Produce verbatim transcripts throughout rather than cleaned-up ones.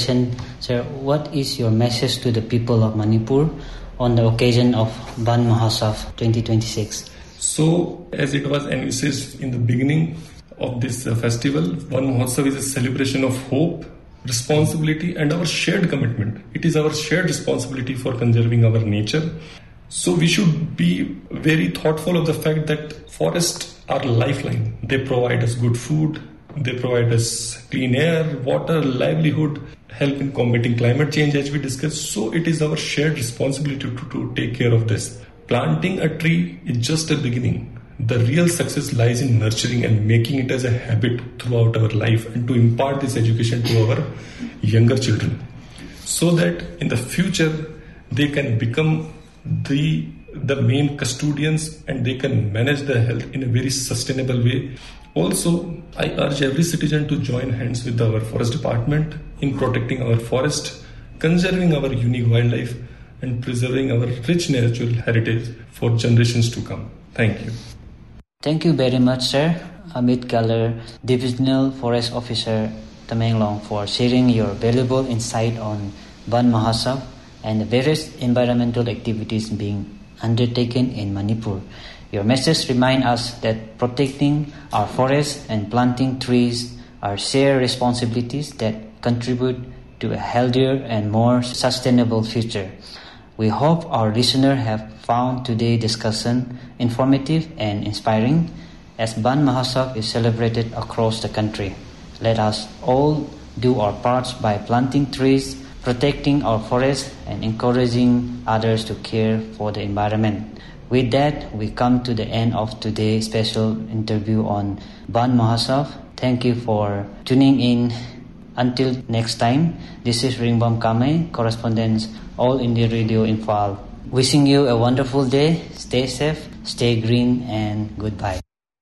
Sir, what is your message to the people of Manipur on the occasion of Van Mahotsav twenty twenty-six? So, as it was envisaged in the beginning of this uh, festival, Van Mahotsav is a celebration of hope, responsibility and our shared commitment. It is our shared responsibility for conserving our nature. So we should be very thoughtful of the fact that forests are lifeline. They provide us good food, they provide us clean air, water, livelihood, help in combating climate change as we discussed. So it is our shared responsibility to, to take care of this. Planting a tree is just a beginning. The real success lies in nurturing and making it as a habit throughout our life and to impart this education to our younger children so that in the future they can become the the main custodians and they can manage their health in a very sustainable way. Also, I urge every citizen to join hands with our forest department in protecting our forest, conserving our unique wildlife and preserving our rich natural heritage for generations to come. Thank you. Thank you very much, sir. Amit Keller, Divisional Forest Officer, Tamenglong, for sharing your valuable insight on Van Mahotsav and the various environmental activities being undertaken in Manipur. Your message reminds us that protecting our forests and planting trees are shared responsibilities that contribute to a healthier and more sustainable future. We hope our listeners have found today's discussion informative and inspiring as Van Mahotsav is celebrated across the country. Let us all do our parts by planting trees, protecting our forests, and encouraging others to care for the environment. With that, we come to the end of today's special interview on Van Mahotsav. Thank you for tuning in. Until next time, this is Ringbom Kamay, correspondent All India Radio Imphal. Wishing you a wonderful day. Stay safe, stay green, and goodbye.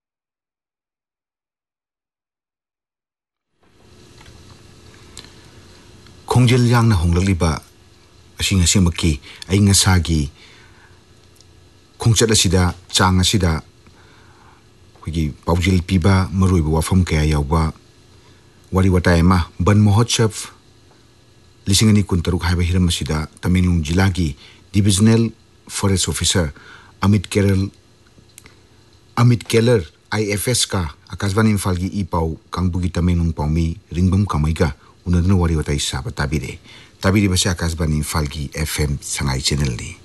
Kongjel yang na honglaliba asing asing maki ay nga sagi kongchat asida chang asida hugi paujil piba marui ba wafam kaya yawba wari watay ma Van Mahotsav lisingani kuntaruk haiba hiram asida Tamenglong Jilagi Divisional Forest Officer Amit Keller Amit Keller I F S ka Akashvani Imphal gi ipau kangbugi Tamenglong paumi Ringbom Kamay ka unadno wari watay sabat tabire tabire basi Akashvani Imphal gi F M Sangai channel ni